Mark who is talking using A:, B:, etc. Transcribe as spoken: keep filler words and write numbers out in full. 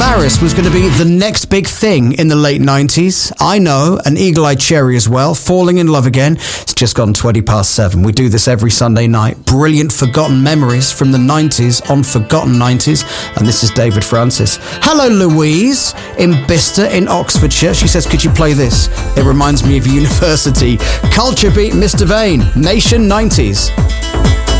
A: Faris was going to be the next big thing in the late nineties. I know, an Eagle-Eye Cherry as well. Falling in Love Again. It's just gone twenty past seven. We do this every Sunday night. Brilliant forgotten memories from the nineties on Forgotten nineties. And this is David Francis. Hello, Louise in Bicester in Oxfordshire. She says, could you play this? It reminds me of university. Culture Beat, Mister Vane. Nation nineties.